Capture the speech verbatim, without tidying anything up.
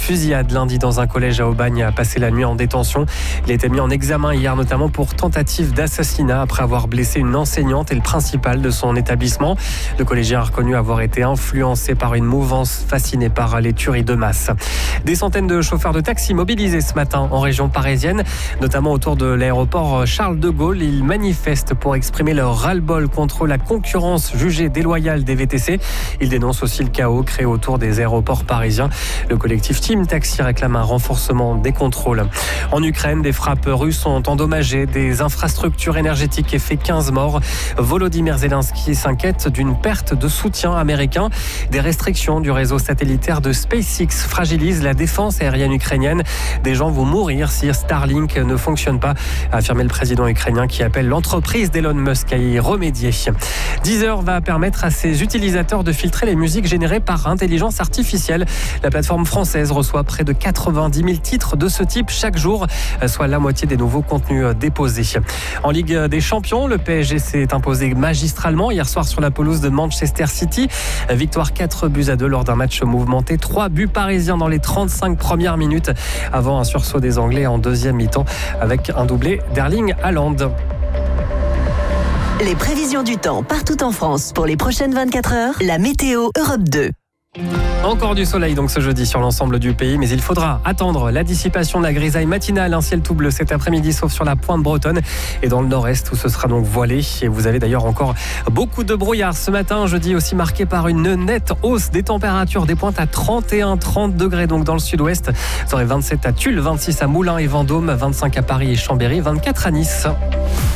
fusillade lundi dans un collège à Aubagne a passé la nuit en détention. Il a été mis en examen hier notamment pour tentative d'assassinat après avoir blessé une enseignante et le principal de son établissement. Le collégien a reconnu avoir été influencé par une mouvance fascinée par les tueries de masse. Des centaines de chauffeurs de taxi mobilisés ce matin en région parisienne, notamment autour de l'aéroport Charles de Gaulle. Ils manifestent pour exprimer leur ras-le-bol contre la concurrence jugée déloyale des V T C. Ils dénoncent aussi le chaos créé autour des aéroports parisiens. Le collectif Team Taxi réclame un renforcement des contrôles. En Ukraine, des frappes russes ont endommagé des infrastructures énergétiques et fait quinze morts. Volodymyr Zelensky s'inquiète d'une perte de soutien américain. Des restrictions du réseau satellitaire de SpaceX fragilisent la défense aérienne ukrainienne. Des gens vont mourir si Starlink ne fonctionne pas, a affirmé le président ukrainien qui appelle l'entreprise d'Elon Musk à y remédier. Deezer va permettre à ses utilisateurs de filtrer les musiques générées par intelligence artificielle. La plateforme française reçoit près de quatre-vingt-dix mille titres de ce type chaque jour, soit la moitié des nouveaux contenus déposés. En Ligue des Champions, le P S G s'est imposé magistralement hier soir sur la pelouse de Manchester City. Victoire quatre buts à deux lors d'un match mouvementé. trois buts parisiens dans les trente-cinq premières minutes avant un sursaut des Anglais en deuxième mi-temps avec un doublé d'Erling Haaland. Les prévisions du temps partout en France pour les prochaines vingt-quatre heures. La météo Europe deux. Encore du soleil donc ce jeudi sur l'ensemble du pays, mais il faudra attendre la dissipation de la grisaille matinale, un ciel tout bleu cet après-midi sauf sur la pointe bretonne et dans le nord-est où ce sera donc voilé. Et vous avez d'ailleurs encore beaucoup de brouillard ce matin, jeudi aussi marqué par une nette hausse des températures, des pointes à trente et un à trente degrés donc dans le sud-ouest. Vous aurez vingt-sept à Tulle, vingt-six à Moulins et Vendôme, vingt-cinq à Paris et Chambéry, vingt-quatre à Nice.